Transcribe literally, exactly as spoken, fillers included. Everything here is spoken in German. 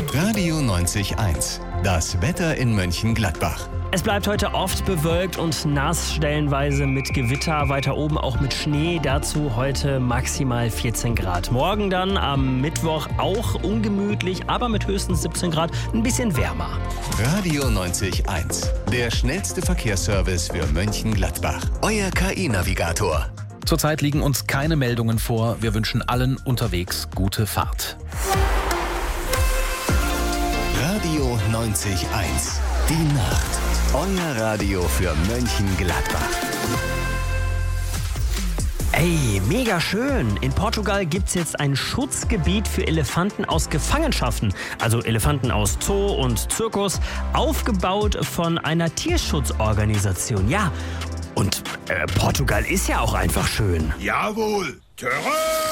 Radio neunzig Komma eins. Das Wetter in Mönchengladbach. Es bleibt heute oft bewölkt und nass, stellenweise mit Gewitter, weiter oben auch mit Schnee. Dazu heute maximal vierzehn Grad. Morgen dann am Mittwoch auch ungemütlich, aber mit höchstens siebzehn Grad ein bisschen wärmer. Radio neunzig Komma eins. Der schnellste Verkehrsservice für Mönchengladbach. Euer K I-Navigator. Zurzeit liegen uns keine Meldungen vor. Wir wünschen allen unterwegs gute Fahrt. Radio neunzig Komma eins. Die Nacht. Euer Radio für Mönchengladbach. Ey, mega schön. In Portugal gibt's jetzt ein Schutzgebiet für Elefanten aus Gefangenschaften. Also Elefanten aus Zoo und Zirkus, aufgebaut von einer Tierschutzorganisation. Ja, und äh, Portugal ist ja auch einfach schön. Jawohl, Terrain!